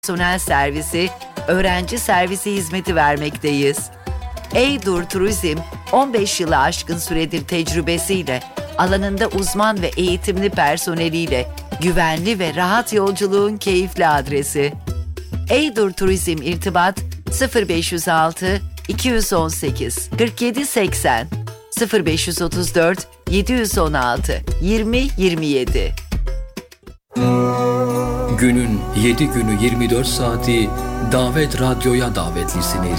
personel servisi, öğrenci servisi hizmeti vermekteyiz. Eydur Turizm, 15 yılı aşkın süredir tecrübesiyle, alanında uzman ve eğitimli personeliyle, güvenli ve rahat yolculuğun keyifli adresi. Eydur Turizm irtibat 0506 218 47 80 0534 716 20 27. Günün 7 günü 24 saati Davet Radyo'ya davetlisiniz.